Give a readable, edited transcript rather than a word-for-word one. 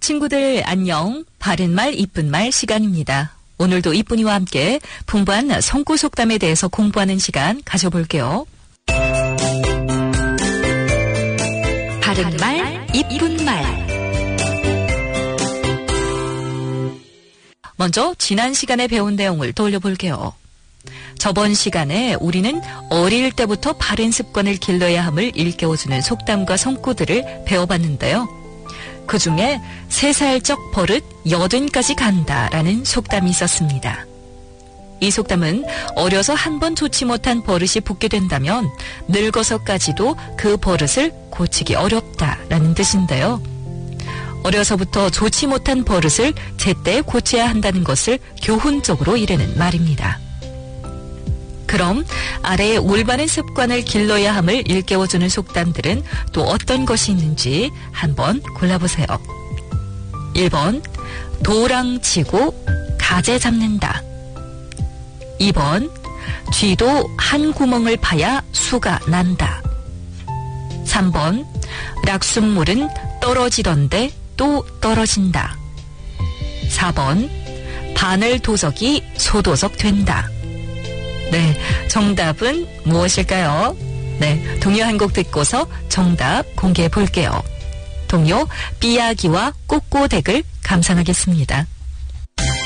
친구들 안녕. 바른말 이쁜말 시간입니다. 오늘도 이쁜이와 함께 풍부한 성구 속담에 대해서 공부하는 시간 가져볼게요. 바른말 이쁜말. 먼저 지난 시간에 배운 내용을 떠올려볼게요. 저번 시간에 우리는 어릴 때부터 바른 습관을 길러야 함을 일깨워주는 속담과 성구들을 배워봤는데요. 그 중에 3살적 버릇 80까지 간다라는 속담이 있었습니다. 이 속담은 어려서 한 번 좋지 못한 버릇이 붙게 된다면 늙어서까지도 그 버릇을 고치기 어렵다라는 뜻인데요. 어려서부터 좋지 못한 버릇을 제때 고쳐야 한다는 것을 교훈적으로 이르는 말입니다. 그럼 아래의 올바른 습관을 길러야 함을 일깨워주는 속담들은 또 어떤 것이 있는지 한번 골라보세요. 1번 도랑 치고 가재 잡는다. 2번 쥐도 한 구멍을 파야 수가 난다. 3번 락순물은 떨어지던데 또 떨어진다. 4번 바늘 도적이 소도적 된다. 네, 정답은 무엇일까요? 네, 동요 한 곡 듣고서 정답 공개해 볼게요. 동요 삐약이와 꼬꼬댁을 감상하겠습니다.